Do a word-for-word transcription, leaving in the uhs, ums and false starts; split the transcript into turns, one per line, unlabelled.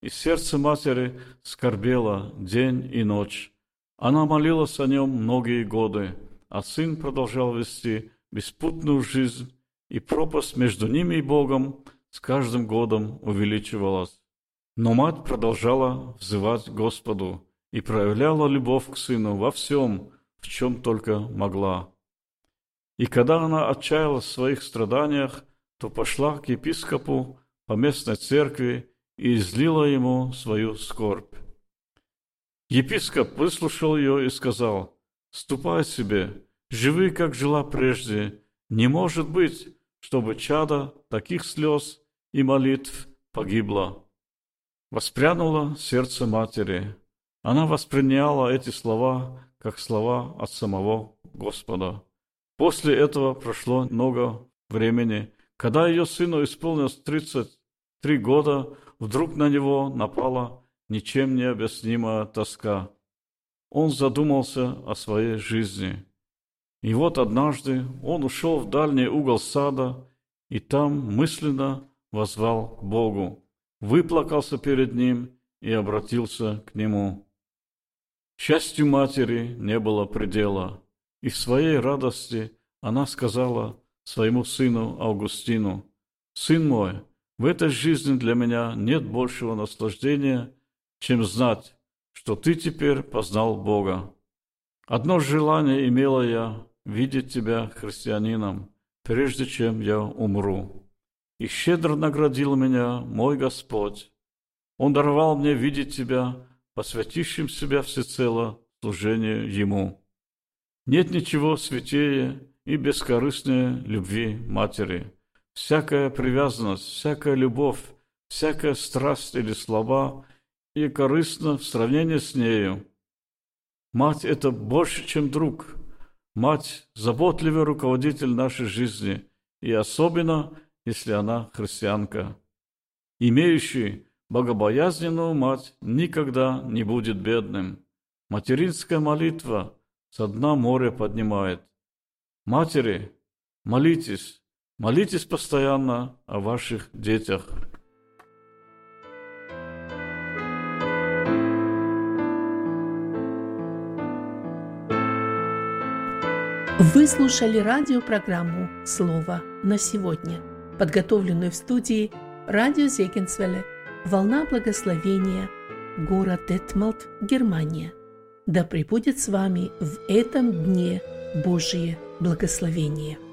и сердце матери скорбело день и ночь. Она молилась о нем многие годы, а сын продолжал вести беспутную жизнь, и пропасть между ними и Богом с каждым годом увеличивалась. Но мать продолжала взывать Господу и проявляла любовь к сыну во всем, в чем только могла. И когда она отчаялась в своих страданиях, то пошла к епископу по местной церкви и излила ему свою скорбь. Епископ выслушал ее и сказал: «Ступай себе, живи, как жила прежде. Не может быть, чтобы чадо таких слез и молитв погибло». Воспрянуло сердце матери. Она восприняла эти слова как слова от самого Господа. После этого прошло много времени. Когда ее сыну исполнилось тридцать три года, вдруг на него напала ничем не объяснимая тоска. Он задумался о своей жизни. И вот однажды он ушел в дальний угол сада и там мысленно воззвал к Богу, выплакался перед Ним и обратился к Нему. Счастью матери не было предела, и в своей радости она сказала своему сыну Августину: «Сын мой, в этой жизни для меня нет большего наслаждения, чем знать, что ты теперь познал Бога. Одно желание имела я — видеть тебя христианином, прежде чем я умру. И щедро наградил меня мой Господь. Он даровал мне видеть тебя, посвятившим себя всецело служению Ему. Нет ничего святее и бескорыстнее любви матери. Всякая привязанность, всякая любовь, всякая страсть или слаба и корыстна в сравнении с нею. Мать – это больше, чем друг. Мать – заботливый руководитель нашей жизни, и особенно, если она христианка. Имеющий богобоязненную мать никогда не будет бедным. Материнская молитва со дна моря поднимает. Матери, молитесь, молитесь постоянно о ваших детях.
Вы слушали радиопрограмму «Слово на сегодня», подготовленную в студии радио Зегенсвелле, «Волна благословения», город Детмалт, Германия. Да пребудет с вами в этом дне Божие благословение.